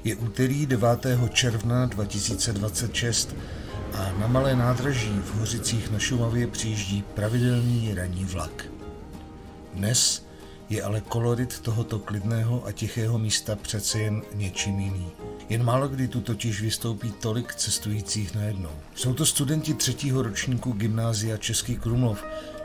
Je úterý 9. června 2026 a na Malé nádraží v Hořicích na Šumavě přijíždí pravidelný ranní vlak. Dnes je ale kolorit tohoto klidného a tichého místa přece jen něčím jiný. Jen málo kdy tu totiž vystoupí tolik cestujících najednou. Jsou to studenti 3. ročníku Gymnázia Český Krumlov,